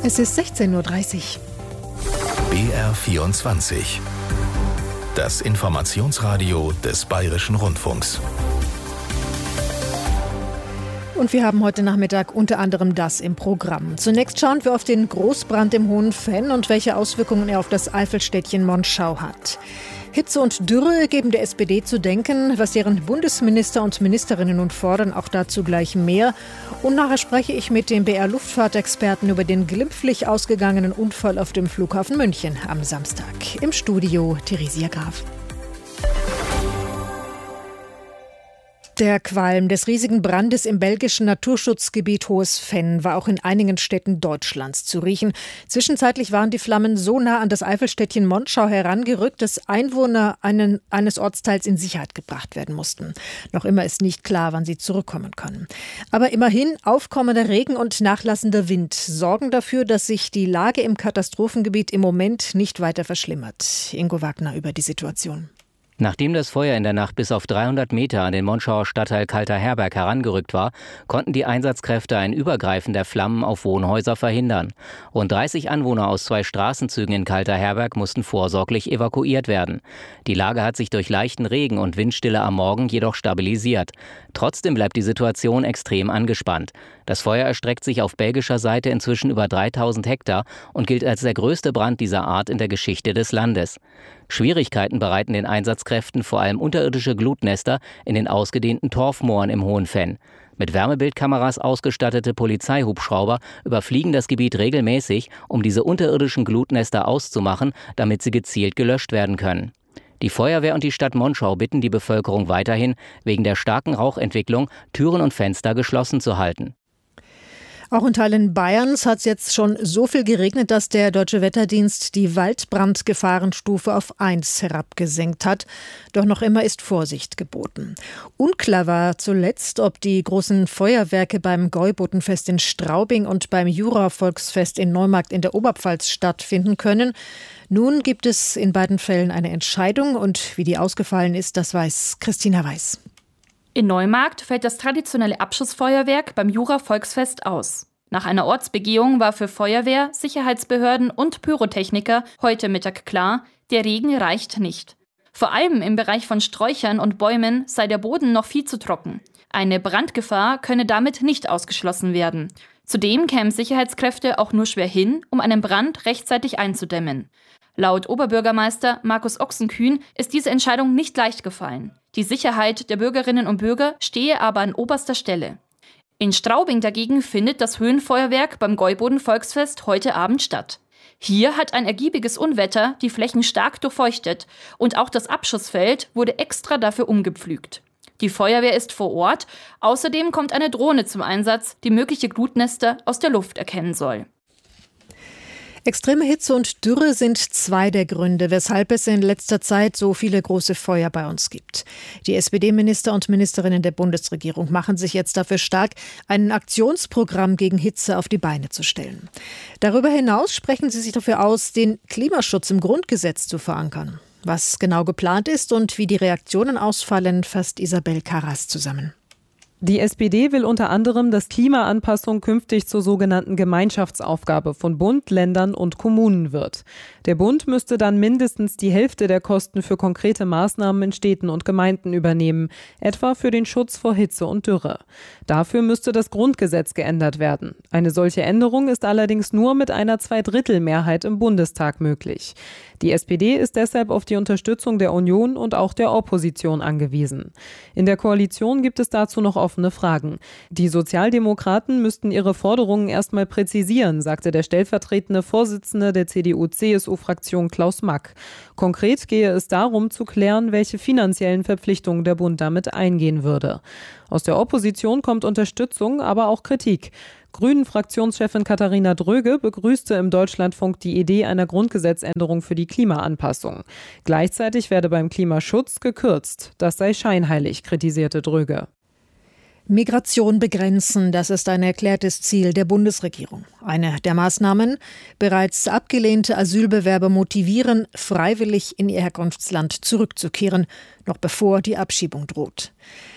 Es ist 16:30 Uhr. BR24. Das Informationsradio des Bayerischen Rundfunks. Und wir haben heute Nachmittag unter anderem das im Programm. Zunächst schauen wir auf den Großbrand im Hohen Venn und welche Auswirkungen er auf das Eifelstädtchen Monschau hat. Hitze und Dürre geben der SPD zu denken, was deren Bundesminister und Ministerinnen nun fordern, auch dazu gleich mehr. Und nachher spreche ich mit dem BR-Luftfahrtexperten über den glimpflich ausgegangenen Unfall auf dem Flughafen München am Samstag. Im Studio Theresia Graf. Der Qualm des riesigen Brandes im belgischen Naturschutzgebiet Hohes Venn war auch in einigen Städten Deutschlands zu riechen. Zwischenzeitlich waren die Flammen so nah an das Eifelstädtchen Monschau herangerückt, dass Einwohner eines Ortsteils in Sicherheit gebracht werden mussten. Noch immer ist nicht klar, wann sie zurückkommen können. Aber immerhin, aufkommender Regen und nachlassender Wind sorgen dafür, dass sich die Lage im Katastrophengebiet im Moment nicht weiter verschlimmert. Ingo Wagner über die Situation. Nachdem das Feuer in der Nacht bis auf 300 Meter an den Monschauer Stadtteil Kalter Herberg herangerückt war, konnten die Einsatzkräfte ein Übergreifen der Flammen auf Wohnhäuser verhindern. Rund 30 Anwohner aus 2 Straßenzügen in Kalter Herberg mussten vorsorglich evakuiert werden. Die Lage hat sich durch leichten Regen und Windstille am Morgen jedoch stabilisiert. Trotzdem bleibt die Situation extrem angespannt. Das Feuer erstreckt sich auf belgischer Seite inzwischen über 3000 Hektar und gilt als der größte Brand dieser Art in der Geschichte des Landes. Schwierigkeiten bereiten den Einsatzkräften vor allem unterirdische Glutnester in den ausgedehnten Torfmooren im Hohen Venn. Mit Wärmebildkameras ausgestattete Polizeihubschrauber überfliegen das Gebiet regelmäßig, um diese unterirdischen Glutnester auszumachen, damit sie gezielt gelöscht werden können. Die Feuerwehr und die Stadt Monschau bitten die Bevölkerung weiterhin, wegen der starken Rauchentwicklung Türen und Fenster geschlossen zu halten. Auch in Teilen Bayerns hat es jetzt schon so viel geregnet, dass der Deutsche Wetterdienst die Waldbrandgefahrenstufe auf 1 herabgesenkt hat. Doch noch immer ist Vorsicht geboten. Unklar war zuletzt, ob die großen Feuerwerke beim Gäubotenfest in Straubing und beim Jura-Volksfest in Neumarkt in der Oberpfalz stattfinden können. Nun gibt es in beiden Fällen eine Entscheidung und wie die ausgefallen ist, das weiß Christina Weiß. In Neumarkt fällt das traditionelle Abschussfeuerwerk beim Jura-Volksfest aus. Nach einer Ortsbegehung war für Feuerwehr, Sicherheitsbehörden und Pyrotechniker heute Mittag klar, der Regen reicht nicht. Vor allem im Bereich von Sträuchern und Bäumen sei der Boden noch viel zu trocken. Eine Brandgefahr könne damit nicht ausgeschlossen werden. Zudem kämen Sicherheitskräfte auch nur schwer hin, um einen Brand rechtzeitig einzudämmen. Laut Oberbürgermeister Markus Ochsenkühn ist diese Entscheidung nicht leicht gefallen. Die Sicherheit der Bürgerinnen und Bürger stehe aber an oberster Stelle. In Straubing dagegen findet das Höhenfeuerwerk beim Gäuboden-Volksfest heute Abend statt. Hier hat ein ergiebiges Unwetter die Flächen stark durchfeuchtet und auch das Abschussfeld wurde extra dafür umgepflügt. Die Feuerwehr ist vor Ort. Außerdem kommt eine Drohne zum Einsatz, die mögliche Glutnester aus der Luft erkennen soll. Extreme Hitze und Dürre sind 2 der Gründe, weshalb es in letzter Zeit so viele große Feuer bei uns gibt. Die SPD-Minister und Ministerinnen der Bundesregierung machen sich jetzt dafür stark, ein Aktionsprogramm gegen Hitze auf die Beine zu stellen. Darüber hinaus sprechen sie sich dafür aus, den Klimaschutz im Grundgesetz zu verankern. Was genau geplant ist und wie die Reaktionen ausfallen, fasst Isabel Karras zusammen. Die SPD will unter anderem, dass Klimaanpassung künftig zur sogenannten Gemeinschaftsaufgabe von Bund, Ländern und Kommunen wird. Der Bund müsste dann mindestens die Hälfte der Kosten für konkrete Maßnahmen in Städten und Gemeinden übernehmen, etwa für den Schutz vor Hitze und Dürre. Dafür müsste das Grundgesetz geändert werden. Eine solche Änderung ist allerdings nur mit einer Zweidrittelmehrheit im Bundestag möglich. Die SPD ist deshalb auf die Unterstützung der Union und auch der Opposition angewiesen. In der Koalition gibt es dazu noch offene Fragen. Die Sozialdemokraten müssten ihre Forderungen erstmal präzisieren, sagte der stellvertretende Vorsitzende der CDU-CSU-Fraktion Klaus Mack. Konkret gehe es darum zu klären, welche finanziellen Verpflichtungen der Bund damit eingehen würde. Aus der Opposition kommt Unterstützung, aber auch Kritik. Grünen-Fraktionschefin Katharina Dröge begrüßte im Deutschlandfunk die Idee einer Grundgesetzänderung für die Klimaanpassung. Gleichzeitig werde beim Klimaschutz gekürzt. Das sei scheinheilig, kritisierte Dröge. Migration begrenzen, das ist ein erklärtes Ziel der Bundesregierung. Eine der Maßnahmen: bereits abgelehnte Asylbewerber motivieren, freiwillig in ihr Herkunftsland zurückzukehren, noch bevor die Abschiebung droht.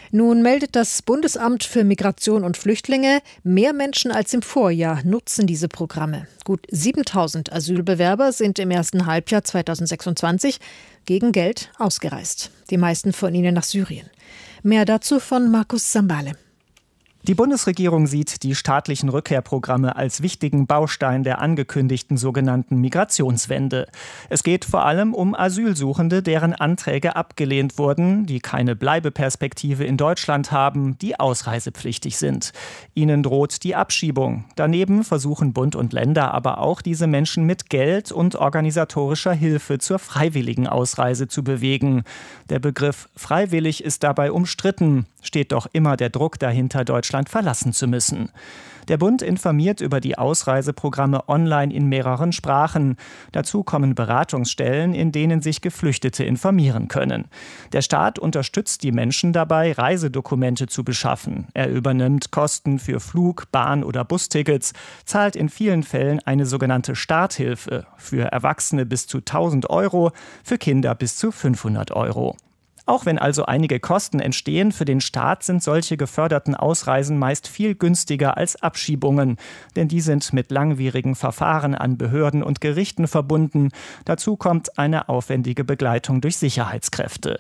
Nun meldet das Bundesamt für Migration und Flüchtlinge, mehr Menschen als im Vorjahr nutzen diese Programme. Gut 7.000 Asylbewerber sind im ersten Halbjahr 2026 gegen Geld ausgereist. Die meisten von ihnen nach Syrien. Mehr dazu von Markus Sambale. Die Bundesregierung sieht die staatlichen Rückkehrprogramme als wichtigen Baustein der angekündigten sogenannten Migrationswende. Es geht vor allem um Asylsuchende, deren Anträge abgelehnt wurden, die keine Bleibeperspektive in Deutschland haben, die ausreisepflichtig sind. Ihnen droht die Abschiebung. Daneben versuchen Bund und Länder aber auch, diese Menschen mit Geld und organisatorischer Hilfe zur freiwilligen Ausreise zu bewegen. Der Begriff freiwillig ist dabei umstritten, steht doch immer der Druck dahinter, Deutschland verlassen zu müssen. Der Bund informiert über die Ausreiseprogramme online in mehreren Sprachen. Dazu kommen Beratungsstellen, in denen sich Geflüchtete informieren können. Der Staat unterstützt die Menschen dabei, Reisedokumente zu beschaffen. Er übernimmt Kosten für Flug-, Bahn- oder Bustickets, zahlt in vielen Fällen eine sogenannte Starthilfe. Für Erwachsene bis zu 1.000 €, für Kinder bis zu 500 €. Auch wenn also einige Kosten entstehen, für den Staat sind solche geförderten Ausreisen meist viel günstiger als Abschiebungen. Denn die sind mit langwierigen Verfahren an Behörden und Gerichten verbunden. Dazu kommt eine aufwendige Begleitung durch Sicherheitskräfte.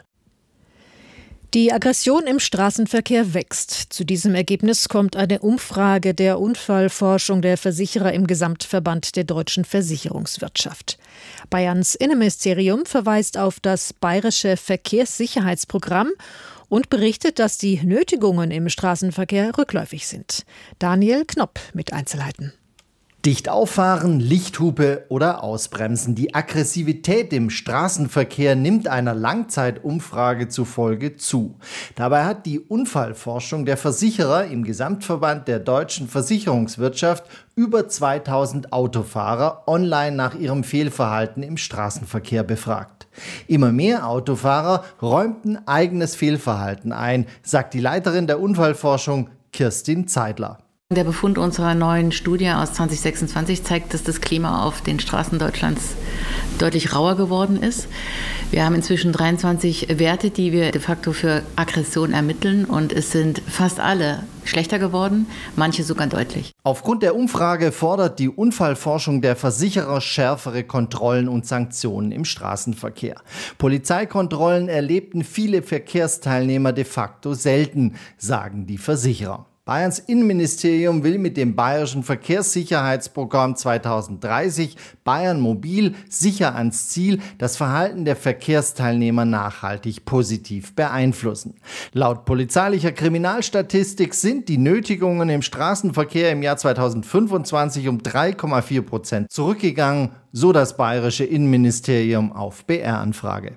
Die Aggression im Straßenverkehr wächst. Zu diesem Ergebnis kommt eine Umfrage der Unfallforschung der Versicherer im Gesamtverband der deutschen Versicherungswirtschaft. Bayerns Innenministerium verweist auf das bayerische Verkehrssicherheitsprogramm und berichtet, dass die Nötigungen im Straßenverkehr rückläufig sind. Daniel Knopp mit Einzelheiten. Dicht auffahren, Lichthupe oder ausbremsen. Die Aggressivität im Straßenverkehr nimmt einer Langzeitumfrage zufolge zu. Dabei hat die Unfallforschung der Versicherer im Gesamtverband der deutschen Versicherungswirtschaft über 2000 Autofahrer online nach ihrem Fehlverhalten im Straßenverkehr befragt. Immer mehr Autofahrer räumten eigenes Fehlverhalten ein, sagt die Leiterin der Unfallforschung Kirstin Zeidler. Der Befund unserer neuen Studie aus 2026 zeigt, dass das Klima auf den Straßen Deutschlands deutlich rauer geworden ist. Wir haben inzwischen 23 Werte, die wir de facto für Aggression ermitteln, und es sind fast alle schlechter geworden, manche sogar deutlich. Aufgrund der Umfrage fordert die Unfallforschung der Versicherer schärfere Kontrollen und Sanktionen im Straßenverkehr. Polizeikontrollen erlebten viele Verkehrsteilnehmer de facto selten, sagen die Versicherer. Bayerns Innenministerium will mit dem Bayerischen Verkehrssicherheitsprogramm 2030 Bayern Mobil sicher ans Ziel das Verhalten der Verkehrsteilnehmer nachhaltig positiv beeinflussen. Laut polizeilicher Kriminalstatistik sind die Nötigungen im Straßenverkehr im Jahr 2025 um 3,4% zurückgegangen, so das bayerische Innenministerium auf BR-Anfrage.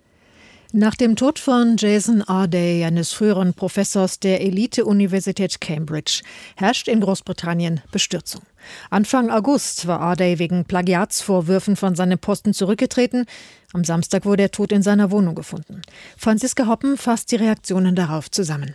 Nach dem Tod von Jason Arday, eines früheren Professors der Elite-Universität Cambridge, herrscht in Großbritannien Bestürzung. Anfang August war Arday wegen Plagiatsvorwürfen von seinem Posten zurückgetreten. Am Samstag wurde er tot in seiner Wohnung gefunden. Franziska Hoppen fasst die Reaktionen darauf zusammen.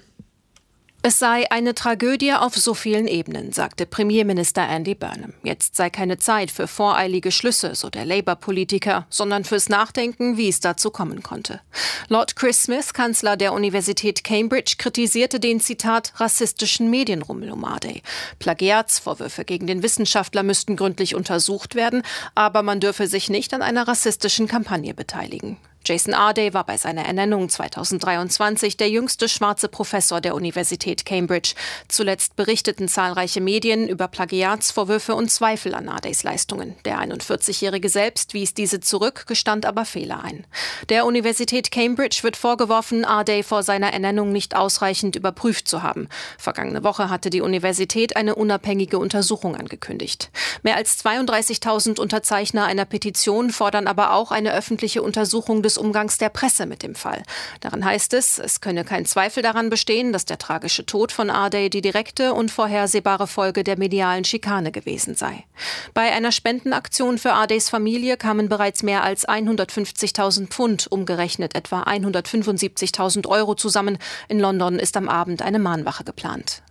Es sei eine Tragödie auf so vielen Ebenen, sagte Premierminister Andy Burnham. Jetzt sei keine Zeit für voreilige Schlüsse, so der Labour-Politiker, sondern fürs Nachdenken, wie es dazu kommen konnte. Lord Chris Smith, Kanzler der Universität Cambridge, kritisierte den, Zitat, rassistischen Medienrummel um Arday. Plagiatsvorwürfe gegen den Wissenschaftler müssten gründlich untersucht werden, aber man dürfe sich nicht an einer rassistischen Kampagne beteiligen. Jason Arday war bei seiner Ernennung 2023 der jüngste schwarze Professor der Universität Cambridge. Zuletzt berichteten zahlreiche Medien über Plagiatsvorwürfe und Zweifel an Ardays Leistungen. Der 41-Jährige selbst wies diese zurück, gestand aber Fehler ein. Der Universität Cambridge wird vorgeworfen, Arday vor seiner Ernennung nicht ausreichend überprüft zu haben. Vergangene Woche hatte die Universität eine unabhängige Untersuchung angekündigt. Mehr als 32.000 Unterzeichner einer Petition fordern aber auch eine öffentliche Untersuchung des Umgangs der Presse mit dem Fall. Darin heißt es, es könne kein Zweifel daran bestehen, dass der tragische Tod von Arday die direkte und vorhersehbare Folge der medialen Schikane gewesen sei. Bei einer Spendenaktion für Ardays Familie kamen bereits mehr als 150.000 Pfund, umgerechnet etwa 175.000 € zusammen. In London ist am Abend eine Mahnwache geplant.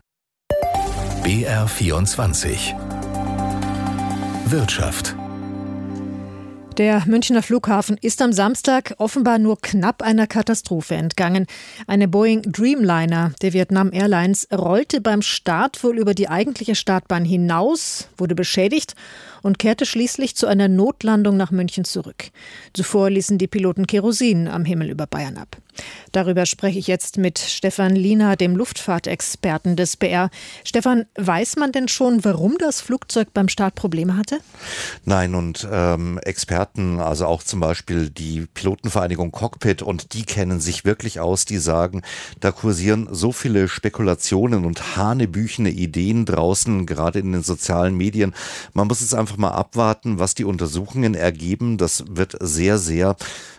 BR24 Wirtschaft. Der Münchner Flughafen ist am Samstag offenbar nur knapp einer Katastrophe entgangen. Eine Boeing Dreamliner der Vietnam Airlines rollte beim Start wohl über die eigentliche Startbahn hinaus, wurde beschädigt und kehrte schließlich zu einer Notlandung nach München zurück. Zuvor ließen die Piloten Kerosin am Himmel über Bayern ab. Darüber spreche ich jetzt mit Stefan Liener, dem Luftfahrtexperten des BR. Stefan, weiß man denn schon, warum das Flugzeug beim Start Probleme hatte? Nein, und Experten, also auch zum Beispiel die Pilotenvereinigung Cockpit, und die kennen sich wirklich aus, die sagen, da kursieren so viele Spekulationen und hanebüchene Ideen draußen, gerade in den sozialen Medien. Man muss jetzt einfach mal abwarten, was die Untersuchungen ergeben. Das wird sehr, sehr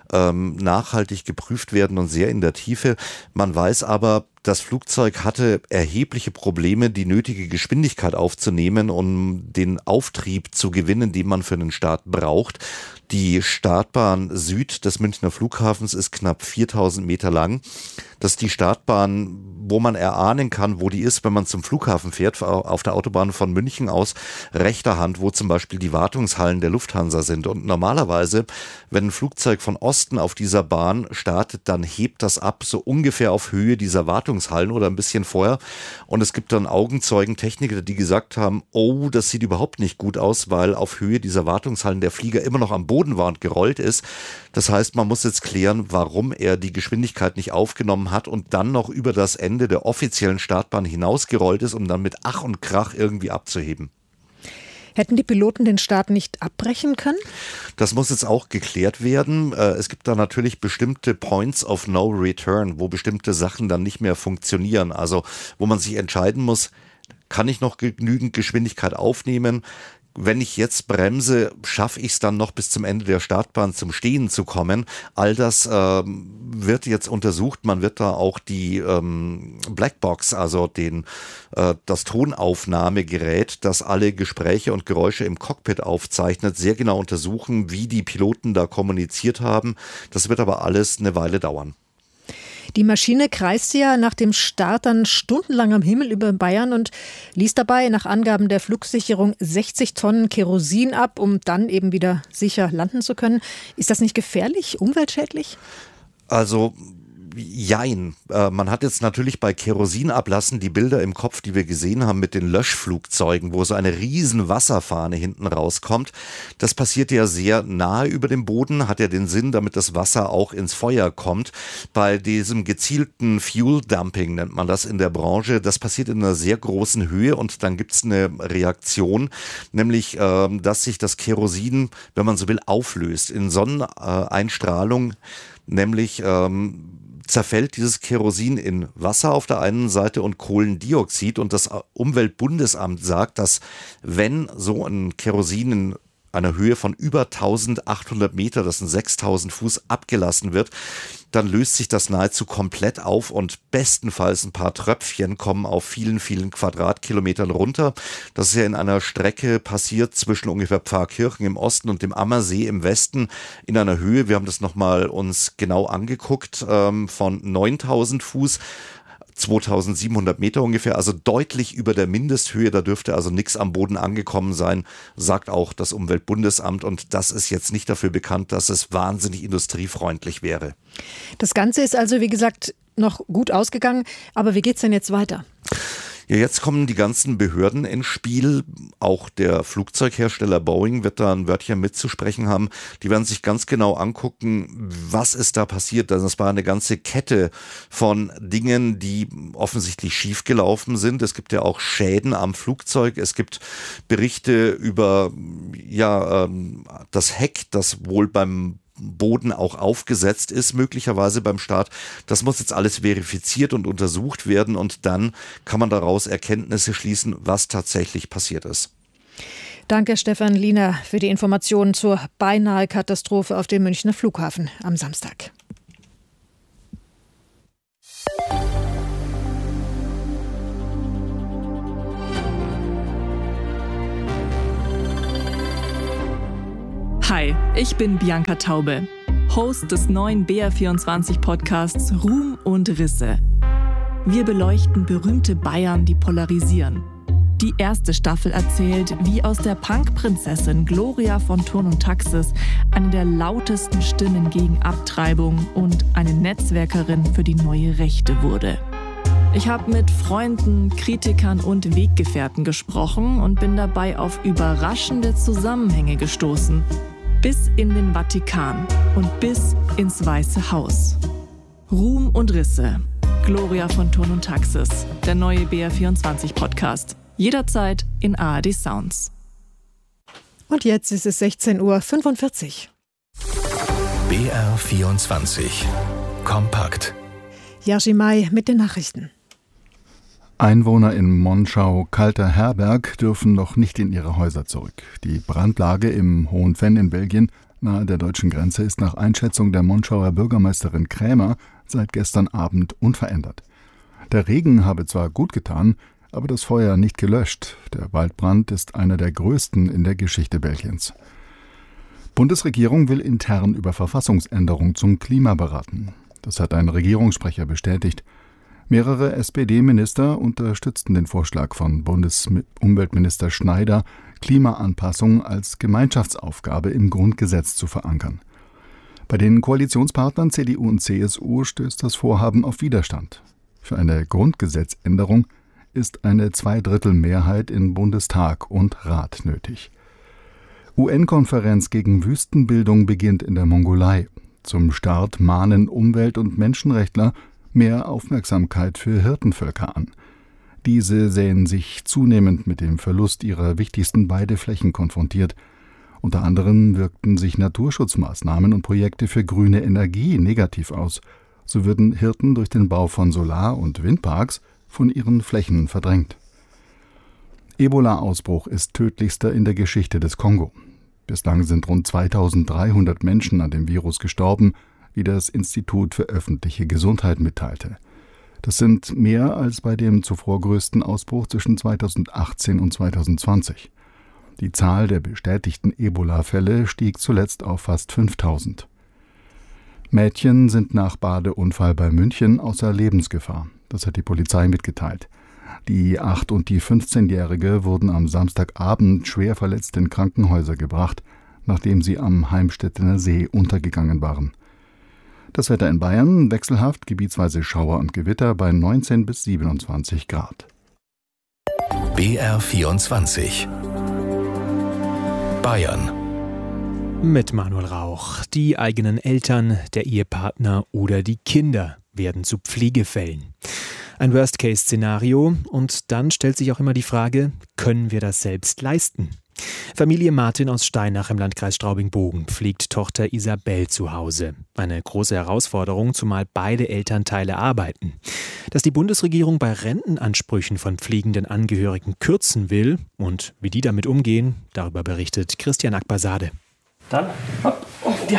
nachhaltig geprüft werden und sehr in der Tiefe. Man weiß aber, das Flugzeug hatte erhebliche Probleme, die nötige Geschwindigkeit aufzunehmen, um den Auftrieb zu gewinnen, den man für den Start braucht. Die Startbahn Süd des Münchner Flughafens ist knapp 4000 Meter lang. Das ist die Startbahn, wo man erahnen kann, wo die ist, wenn man zum Flughafen fährt, auf der Autobahn von München aus, rechter Hand, wo zum Beispiel die Wartungshallen der Lufthansa sind. Und normalerweise, wenn ein Flugzeug von Osten auf dieser Bahn startet, dann hebt das ab, so ungefähr auf Höhe dieser Wartungshallen oder ein bisschen vorher. Und es gibt dann Augenzeugen, Techniker, die gesagt haben, oh, das sieht überhaupt nicht gut aus, weil auf Höhe dieser Wartungshallen der Flieger immer noch am Boden war und gerollt ist. Das heißt, man muss jetzt klären, warum er die Geschwindigkeit nicht aufgenommen hat und dann noch über das Ende der offiziellen Startbahn hinausgerollt ist, um dann mit Ach und Krach irgendwie abzuheben. Hätten die Piloten den Start nicht abbrechen können? Das muss jetzt auch geklärt werden. Es gibt da natürlich bestimmte Points of No Return, wo bestimmte Sachen dann nicht mehr funktionieren. Also wo man sich entscheiden muss, kann ich noch genügend Geschwindigkeit aufnehmen? Wenn ich jetzt bremse, schaffe ich es dann noch bis zum Ende der Startbahn zum Stehen zu kommen. All das wird jetzt untersucht. Man wird da auch die Blackbox, also das Tonaufnahmegerät, das alle Gespräche und Geräusche im Cockpit aufzeichnet, sehr genau untersuchen, wie die Piloten da kommuniziert haben. Das wird aber alles eine Weile dauern. Die Maschine kreiste ja nach dem Start dann stundenlang am Himmel über Bayern und ließ dabei nach Angaben der Flugsicherung 60 Tonnen Kerosin ab, um dann eben wieder sicher landen zu können. Ist das nicht gefährlich, umweltschädlich? Also jein. Man hat jetzt natürlich bei Kerosinablassen die Bilder im Kopf, die wir gesehen haben mit den Löschflugzeugen, wo so eine riesen Wasserfahne hinten rauskommt. Das passiert ja sehr nahe über dem Boden, hat ja den Sinn, damit das Wasser auch ins Feuer kommt. Bei diesem gezielten Fuel Dumping nennt man das in der Branche. Das passiert in einer sehr großen Höhe und dann gibt es eine Reaktion, nämlich, dass sich das Kerosin, wenn man so will, auflöst in Sonneneinstrahlung, nämlich zerfällt dieses Kerosin in Wasser auf der einen Seite und Kohlendioxid, und das Umweltbundesamt sagt, dass wenn so ein Kerosin in einer Höhe von über 1800 Meter, das sind 6000 Fuß, abgelassen wird, dann löst sich das nahezu komplett auf und bestenfalls ein paar Tröpfchen kommen auf vielen, vielen Quadratkilometern runter. Das ist ja in einer Strecke passiert zwischen ungefähr Pfarrkirchen im Osten und dem Ammersee im Westen in einer Höhe, wir haben das nochmal uns genau angeguckt, von 9000 Fuß. 2700 Meter ungefähr, also deutlich über der Mindesthöhe, da dürfte also nichts am Boden angekommen sein, sagt auch das Umweltbundesamt, und das ist jetzt nicht dafür bekannt, dass es wahnsinnig industriefreundlich wäre. Das Ganze ist also, wie gesagt, noch gut ausgegangen, aber wie geht's denn jetzt weiter? Ja, jetzt kommen die ganzen Behörden ins Spiel. Auch der Flugzeughersteller Boeing wird da ein Wörtchen mitzusprechen haben. Die werden sich ganz genau angucken, was ist da passiert. Das war eine ganze Kette von Dingen, die offensichtlich schiefgelaufen sind. Es gibt ja auch Schäden am Flugzeug. Es gibt Berichte über das Heck, das wohl beim Boden auch aufgesetzt ist, möglicherweise beim Start. Das muss jetzt alles verifiziert und untersucht werden, und dann kann man daraus Erkenntnisse schließen, was tatsächlich passiert ist. Danke, Stefan Liener, für die Informationen zur beinahe Katastrophe auf dem Münchner Flughafen am Samstag. Hi, ich bin Bianca Taube, Host des neuen BR24-Podcasts Ruhm und Risse. Wir beleuchten berühmte Bayern, die polarisieren. Die erste Staffel erzählt, wie aus der Punk-Prinzessin Gloria von Thurn und Taxis eine der lautesten Stimmen gegen Abtreibung und eine Netzwerkerin für die neue Rechte wurde. Ich habe mit Freunden, Kritikern und Weggefährten gesprochen und bin dabei auf überraschende Zusammenhänge gestoßen. Bis in den Vatikan und bis ins Weiße Haus. Ruhm und Risse. Gloria von Thurn und Taxis, der neue BR24-Podcast. Jederzeit in ARD Sounds. Und jetzt ist es 16:45 Uhr. BR24 Kompakt. Jerzy May mit den Nachrichten. Einwohner in Monschau-Kalter-Herberg dürfen noch nicht in ihre Häuser zurück. Die Brandlage im Hohen Venn in Belgien, nahe der deutschen Grenze, ist nach Einschätzung der Monschauer Bürgermeisterin Krämer seit gestern Abend unverändert. Der Regen habe zwar gut getan, aber das Feuer nicht gelöscht. Der Waldbrand ist einer der größten in der Geschichte Belgiens. Bundesregierung will intern über Verfassungsänderung zum Klima beraten. Das hat ein Regierungssprecher bestätigt. Mehrere SPD-Minister unterstützten den Vorschlag von Bundesumweltminister Schneider, Klimaanpassung als Gemeinschaftsaufgabe im Grundgesetz zu verankern. Bei den Koalitionspartnern CDU und CSU stößt das Vorhaben auf Widerstand. Für eine Grundgesetzänderung ist eine 2/3 in Bundestag und Rat nötig. UN-Konferenz gegen Wüstenbildung beginnt in der Mongolei. Zum Start mahnen Umwelt- und Menschenrechtler mehr Aufmerksamkeit für Hirtenvölker an. Diese sehen sich zunehmend mit dem Verlust ihrer wichtigsten Weideflächen konfrontiert. Unter anderem wirkten sich Naturschutzmaßnahmen und Projekte für grüne Energie negativ aus. So würden Hirten durch den Bau von Solar- und Windparks von ihren Flächen verdrängt. Ebola-Ausbruch ist tödlichster in der Geschichte des Kongo. Bislang sind rund 2300 Menschen an dem Virus gestorben, wie das Institut für öffentliche Gesundheit mitteilte. Das sind mehr als bei dem zuvor größten Ausbruch zwischen 2018 und 2020. Die Zahl der bestätigten Ebola-Fälle stieg zuletzt auf fast 5000. Mädchen sind nach Badeunfall bei München außer Lebensgefahr. Das hat die Polizei mitgeteilt. Die 8- und die 15-Jährige wurden am Samstagabend schwer verletzt in Krankenhäuser gebracht, nachdem sie am Heimstedtener See untergegangen waren. Das Wetter in Bayern wechselhaft, gebietsweise Schauer und Gewitter bei 19 bis 27 Grad. BR24 Bayern. Mit Manuel Rauch. Die eigenen Eltern, der Ehepartner oder die Kinder werden zu Pflegefällen. Ein Worst-Case-Szenario, und dann stellt sich auch immer die Frage, können wir das selbst leisten? Familie Martin aus Steinach im Landkreis Straubing-Bogen pflegt Tochter Isabel zu Hause. Eine große Herausforderung, zumal beide Elternteile arbeiten. Dass die Bundesregierung bei Rentenansprüchen von pflegenden Angehörigen kürzen will und wie die damit umgehen, darüber berichtet Christian Akbasade. Dann, hopp, ja.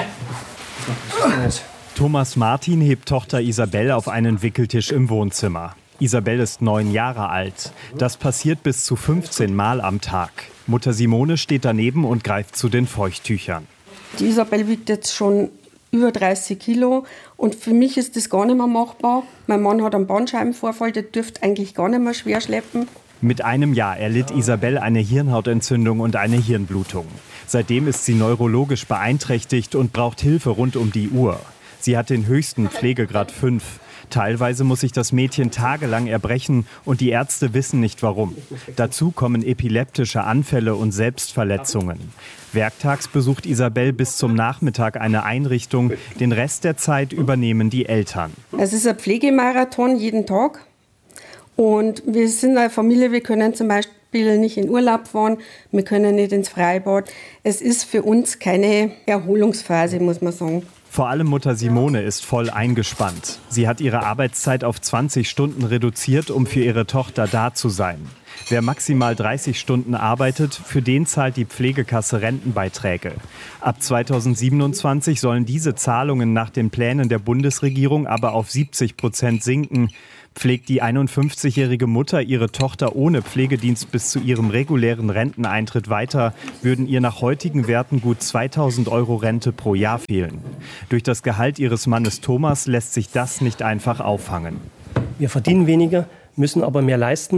Thomas Martin hebt Tochter Isabel auf einen Wickeltisch im Wohnzimmer. Isabel ist 9 Jahre alt. Das passiert bis zu 15 Mal am Tag. Mutter Simone steht daneben und greift zu den Feuchttüchern. Die Isabel wiegt jetzt schon über 30 Kilo und für mich ist das gar nicht mehr machbar. Mein Mann hat einen Bandscheibenvorfall, der dürfte eigentlich gar nicht mehr schwer schleppen. Mit einem Jahr erlitt Isabel eine Hirnhautentzündung und eine Hirnblutung. Seitdem ist sie neurologisch beeinträchtigt und braucht Hilfe rund um die Uhr. Sie hat den höchsten Pflegegrad 5. Teilweise muss sich das Mädchen tagelang erbrechen und die Ärzte wissen nicht warum. Dazu kommen epileptische Anfälle und Selbstverletzungen. Werktags besucht Isabel bis zum Nachmittag eine Einrichtung. Den Rest der Zeit übernehmen die Eltern. Es ist ein Pflegemarathon jeden Tag. Und wir sind eine Familie, wir können zum Beispiel nicht in Urlaub fahren, wir können nicht ins Freibad. Es ist für uns keine Erholungsphase, muss man sagen. Vor allem Mutter Simone ist voll eingespannt. Sie hat ihre Arbeitszeit auf 20 Stunden reduziert, um für ihre Tochter da zu sein. Wer maximal 30 Stunden arbeitet, für den zahlt die Pflegekasse Rentenbeiträge. Ab 2027 sollen diese Zahlungen nach den Plänen der Bundesregierung aber auf 70% sinken. Pflegt die 51-jährige Mutter ihre Tochter ohne Pflegedienst bis zu ihrem regulären Renteneintritt weiter, würden ihr nach heutigen Werten gut 2.000 € Rente pro Jahr fehlen. Durch das Gehalt ihres Mannes Thomas lässt sich das nicht einfach auffangen. Wir verdienen weniger, müssen aber mehr leisten.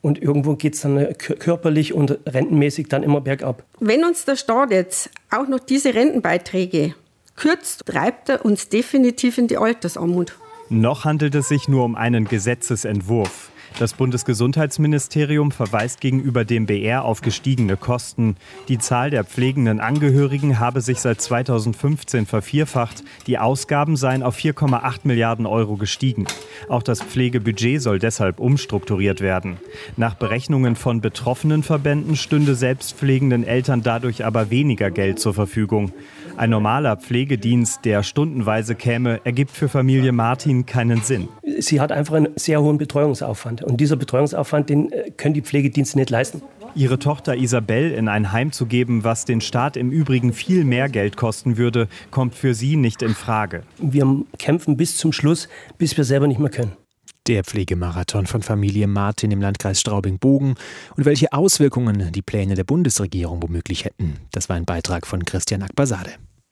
und irgendwo geht es dann körperlich und rentenmäßig dann immer bergab. Wenn uns der Staat jetzt auch noch diese Rentenbeiträge kürzt, treibt er uns definitiv in die Altersarmut. Noch handelt es sich nur um einen Gesetzesentwurf. Das Bundesgesundheitsministerium verweist gegenüber dem BR auf gestiegene Kosten. Die Zahl der pflegenden Angehörigen habe sich seit 2015 vervierfacht. Die Ausgaben seien auf 4,8 Milliarden Euro gestiegen. Auch das Pflegebudget soll deshalb umstrukturiert werden. Nach Berechnungen von betroffenen Verbänden stünde selbstpflegenden Eltern dadurch aber weniger Geld zur Verfügung. Ein normaler Pflegedienst, der stundenweise käme, ergibt für Familie Martin keinen Sinn. Sie hat einfach einen sehr hohen Betreuungsaufwand. Und dieser Betreuungsaufwand, den können die Pflegedienste nicht leisten. Ihre Tochter Isabel in ein Heim zu geben, was den Staat im Übrigen viel mehr Geld kosten würde, kommt für sie nicht in Frage. Wir kämpfen bis zum Schluss, bis wir selber nicht mehr können. Der Pflegemarathon von Familie Martin im Landkreis Straubing-Bogen und welche Auswirkungen die Pläne der Bundesregierung womöglich hätten. Das war ein Beitrag von Christian Akbasade.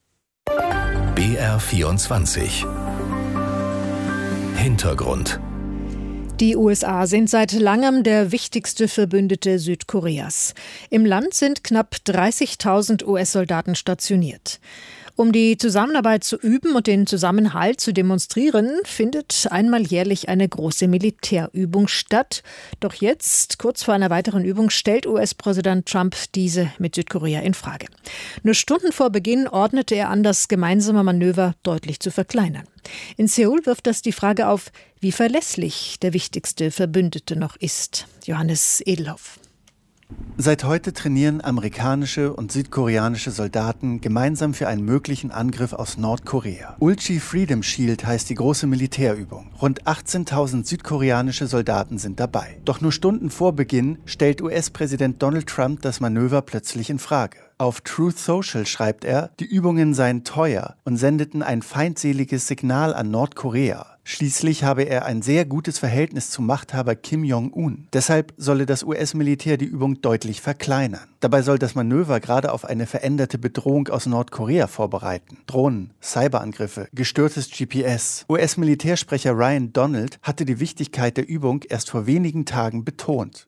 BR24 Hintergrund. Die USA sind seit langem der wichtigste Verbündete Südkoreas. Im Land sind knapp 30.000 US-Soldaten stationiert. Um die Zusammenarbeit zu üben und den Zusammenhalt zu demonstrieren, findet einmal jährlich eine große Militärübung statt. Doch jetzt, kurz vor einer weiteren Übung, stellt US-Präsident Trump diese mit Südkorea in Frage. Nur Stunden vor Beginn ordnete er an, das gemeinsame Manöver deutlich zu verkleinern. In Seoul wirft das die Frage auf, wie verlässlich der wichtigste Verbündete noch ist. Johannes Edelhoff. Seit heute trainieren amerikanische und südkoreanische Soldaten gemeinsam für einen möglichen Angriff aus Nordkorea. Ulchi Freedom Shield heißt die große Militärübung. Rund 18.000 südkoreanische Soldaten sind dabei. Doch nur Stunden vor Beginn stellt US-Präsident Donald Trump das Manöver plötzlich in Frage. Auf Truth Social schreibt er, die Übungen seien teuer und sendeten ein feindseliges Signal an Nordkorea. Schließlich habe er ein sehr gutes Verhältnis zum Machthaber Kim Jong-un. Deshalb solle das US-Militär die Übung deutlich verkleinern. Dabei soll das Manöver gerade auf eine veränderte Bedrohung aus Nordkorea vorbereiten. Drohnen, Cyberangriffe, gestörtes GPS. US-Militärsprecher Ryan Donald hatte die Wichtigkeit der Übung erst vor wenigen Tagen betont.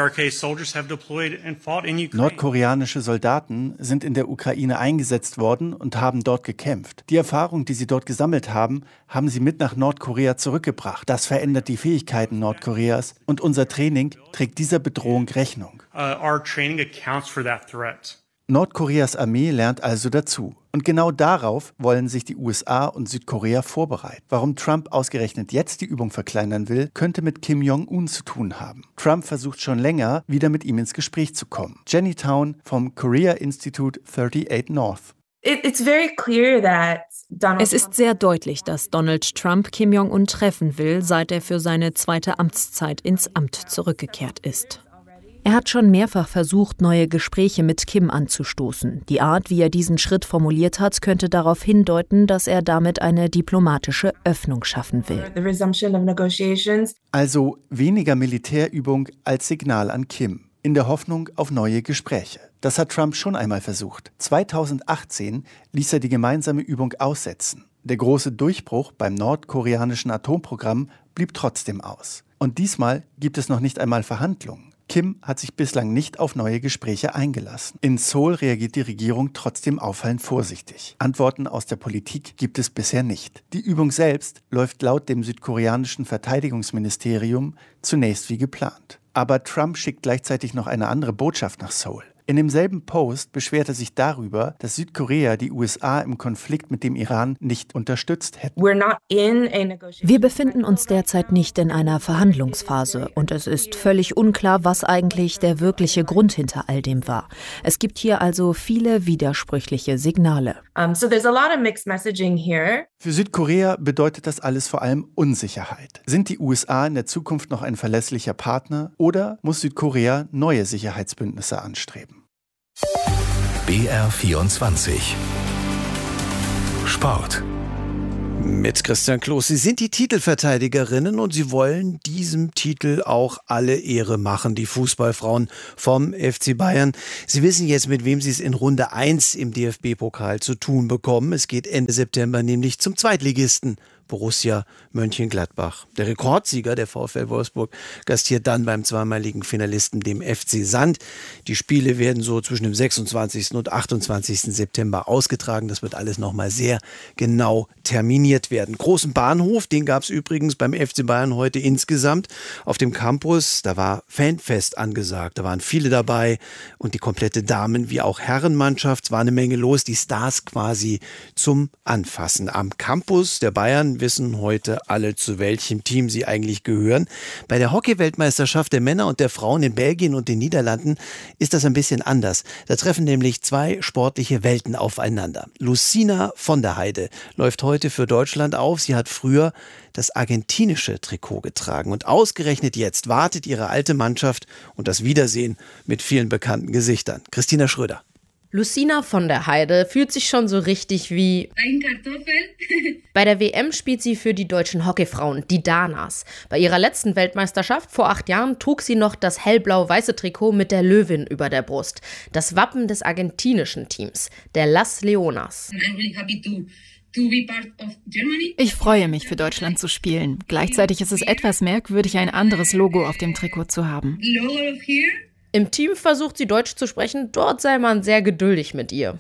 Nordkoreanische Soldaten sind in der Ukraine eingesetzt worden und haben dort gekämpft. Die Erfahrung, die sie dort gesammelt haben, haben sie mit nach Nordkorea zurückgebracht. Das verändert die Fähigkeiten Nordkoreas und unser Training trägt dieser Bedrohung Rechnung. Nordkoreas Armee lernt also dazu. Und genau darauf wollen sich die USA und Südkorea vorbereiten. Warum Trump ausgerechnet jetzt die Übung verkleinern will, könnte mit Kim Jong-un zu tun haben. Trump versucht schon länger, wieder mit ihm ins Gespräch zu kommen. Jenny Town vom Korea Institute 38 North. Es ist sehr deutlich, dass Donald Trump Kim Jong-un treffen will, seit er für seine zweite Amtszeit ins Amt zurückgekehrt ist. Er hat schon mehrfach versucht, neue Gespräche mit Kim anzustoßen. Die Art, wie er diesen Schritt formuliert hat, könnte darauf hindeuten, dass er damit eine diplomatische Öffnung schaffen will. Also weniger Militärübung als Signal an Kim, in der Hoffnung auf neue Gespräche. Das hat Trump schon einmal versucht. 2018 ließ er die gemeinsame Übung aussetzen. Der große Durchbruch beim nordkoreanischen Atomprogramm blieb trotzdem aus. Und diesmal gibt es noch nicht einmal Verhandlungen. Kim hat sich bislang nicht auf neue Gespräche eingelassen. In Seoul reagiert die Regierung trotzdem auffallend vorsichtig. Antworten aus der Politik gibt es bisher nicht. Die Übung selbst läuft laut dem südkoreanischen Verteidigungsministerium zunächst wie geplant. Aber Trump schickt gleichzeitig noch eine andere Botschaft nach Seoul. In demselben Post beschwert er sich darüber, dass Südkorea die USA im Konflikt mit dem Iran nicht unterstützt hätte. Wir befinden uns derzeit nicht in einer Verhandlungsphase und es ist völlig unklar, was eigentlich der wirkliche Grund hinter all dem war. Es gibt hier also viele widersprüchliche Signale. Für Südkorea bedeutet das alles vor allem Unsicherheit. Sind die USA in der Zukunft noch ein verlässlicher Partner oder muss Südkorea neue Sicherheitsbündnisse anstreben? BR24 Sport. Mit Christian Kloß. Sie sind die Titelverteidigerinnen und Sie wollen diesem Titel auch alle Ehre machen, die Fußballfrauen vom FC Bayern. Sie wissen jetzt, mit wem Sie es in Runde 1 im DFB-Pokal zu tun bekommen. Es geht Ende September nämlich zum Zweitligisten Borussia Mönchengladbach. Der Rekordsieger, der VfL Wolfsburg, gastiert dann beim zweimaligen Finalisten, dem FC Sand. Die Spiele werden so zwischen dem 26. und 28. September ausgetragen. Das wird alles nochmal sehr genau terminiert werden. Großen Bahnhof, den gab es übrigens beim FC Bayern heute insgesamt. Auf dem Campus, da war Fanfest angesagt. Da waren viele dabei und die komplette Damen- wie auch Herrenmannschaft. Es war eine Menge los, die Stars quasi zum Anfassen. Am Campus der Bayern wissen heute alle, zu welchem Team sie eigentlich gehören. Bei der Hockey-Weltmeisterschaft der Männer und der Frauen in Belgien und den Niederlanden ist das ein bisschen anders. Da treffen nämlich zwei sportliche Welten aufeinander. Lucina von der Heide läuft heute für Deutschland auf. Sie hat früher das argentinische Trikot getragen. Und ausgerechnet jetzt wartet ihre alte Mannschaft und das Wiedersehen mit vielen bekannten Gesichtern. Christina Schröder. Lucina von der Heide fühlt sich schon so richtig wie ein Kartoffel. Bei der WM spielt sie für die deutschen Hockeyfrauen, die Danas. Bei ihrer letzten Weltmeisterschaft vor 8 Jahren trug sie noch das hellblau-weiße Trikot mit der Löwin über der Brust. Das Wappen des argentinischen Teams, der Las Leonas. Ich freue mich, für Deutschland zu spielen. Gleichzeitig ist es etwas merkwürdig, ein anderes Logo auf dem Trikot zu haben. Im Team versucht sie Deutsch zu sprechen, dort sei man sehr geduldig mit ihr.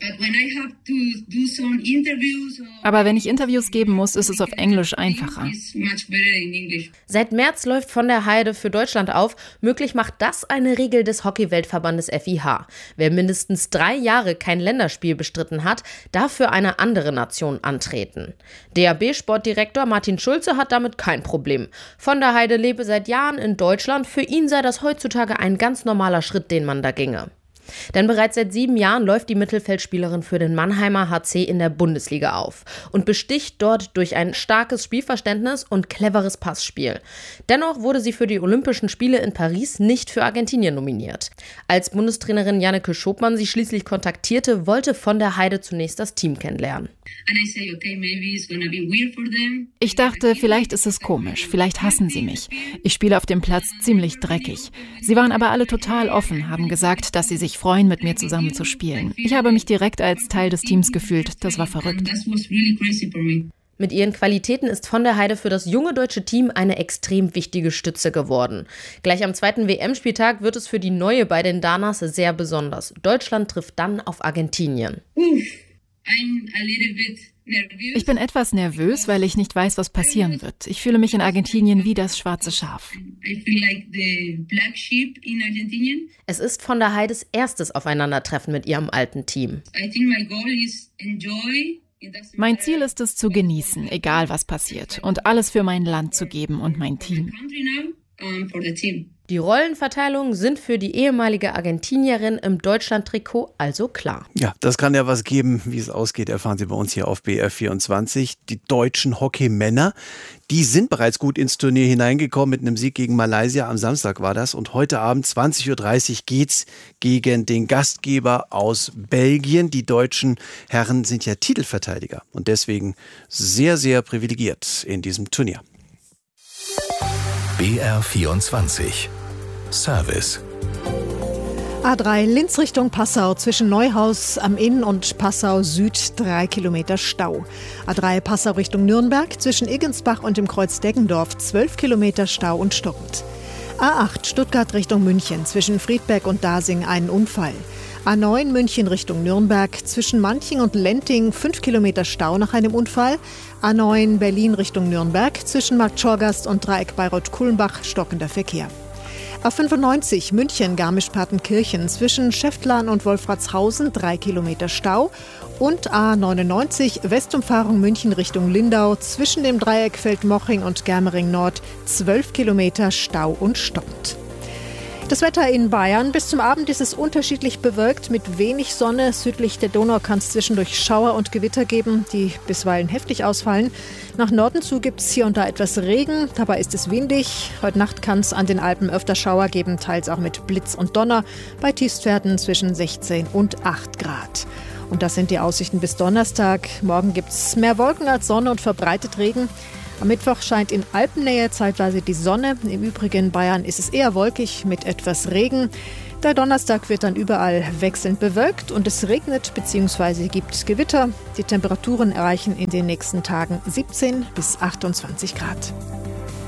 Aber wenn ich Interviews geben muss, ist es auf Englisch einfacher. Seit März läuft von der Heide für Deutschland auf. Möglich macht das eine Regel des Hockey-Weltverbandes FIH. Wer mindestens 3 Jahre kein Länderspiel bestritten hat, darf für eine andere Nation antreten. DAB-Sportdirektor Martin Schulze hat damit kein Problem. Von der Heide lebe seit Jahren in Deutschland. Für ihn sei das heutzutage ein ganz normaler Schritt, den man da ginge. Denn bereits seit 7 Jahren läuft die Mittelfeldspielerin für den Mannheimer HC in der Bundesliga auf und besticht dort durch ein starkes Spielverständnis und cleveres Passspiel. Dennoch wurde sie für die Olympischen Spiele in Paris nicht für Argentinien nominiert. Als Bundestrainerin Janneke Schopmann sie schließlich kontaktierte, wollte von der Heide zunächst das Team kennenlernen. Ich dachte, vielleicht ist es komisch, vielleicht hassen sie mich. Ich spiele auf dem Platz ziemlich dreckig. Sie waren aber alle total offen, haben gesagt, dass sie sich freuen, mit mir zusammen zu spielen. Ich habe mich direkt als Teil des Teams gefühlt. Das war verrückt. Mit ihren Qualitäten ist von der Heide für das junge deutsche Team eine extrem wichtige Stütze geworden. Gleich am 2. WM-Spieltag wird es für die Neue bei den Danas sehr besonders. Deutschland trifft dann auf Argentinien. Ich bin etwas nervös, weil ich nicht weiß, was passieren wird. Ich fühle mich in Argentinien wie das schwarze Schaf. Es ist von der Heides erstes Aufeinandertreffen mit ihrem alten Team. Mein Ziel ist es zu genießen, egal was passiert, und alles für mein Land zu geben und mein Team. Die Rollenverteilungen sind für die ehemalige Argentinierin im Deutschland-Trikot also klar. Ja, das kann ja was geben. Wie es ausgeht, erfahren Sie bei uns hier auf BR24. Die deutschen Hockeymänner, die sind bereits gut ins Turnier hineingekommen mit einem Sieg gegen Malaysia. Am Samstag war das. Und heute Abend 20:30 Uhr geht's gegen den Gastgeber aus Belgien. Die deutschen Herren sind ja Titelverteidiger und deswegen sehr, sehr privilegiert in diesem Turnier. BR24 Service. A3 Linz Richtung Passau zwischen Neuhaus am Inn und Passau Süd 3 Kilometer Stau. A3 Passau Richtung Nürnberg zwischen Iggensbach und dem Kreuz Deggendorf 12 Kilometer Stau und stockend. A8 Stuttgart Richtung München zwischen Friedberg und Dasing einen Unfall. A9 München Richtung Nürnberg zwischen Manching und Lenting 5 Kilometer Stau nach einem Unfall. A9 Berlin Richtung Nürnberg zwischen Markt Schorgast und Dreieck Bayreuth-Kulmbach stockender Verkehr. A95 München Garmisch-Partenkirchen zwischen Schäftlarn und Wolfratshausen 3 Kilometer Stau. Und A99 Westumfahrung München Richtung Lindau zwischen dem Dreieck Feldmoching und Germering Nord 12 Kilometer Stau und stockend. Das Wetter in Bayern. Bis zum Abend ist es unterschiedlich bewölkt mit wenig Sonne. Südlich der Donau kann es zwischendurch Schauer und Gewitter geben, die bisweilen heftig ausfallen. Nach Norden zu gibt es hier und da etwas Regen. Dabei ist es windig. Heute Nacht kann es an den Alpen öfter Schauer geben, teils auch mit Blitz und Donner. Bei Tiefstwerten zwischen 16 und 8 Grad. Und das sind die Aussichten bis Donnerstag. Morgen gibt es mehr Wolken als Sonne und verbreitet Regen. Am Mittwoch scheint in Alpennähe zeitweise die Sonne. Im Übrigen in Bayern ist es eher wolkig mit etwas Regen. Der Donnerstag wird dann überall wechselnd bewölkt und es regnet bzw. gibt Gewitter. Die Temperaturen erreichen in den nächsten Tagen 17 bis 28 Grad.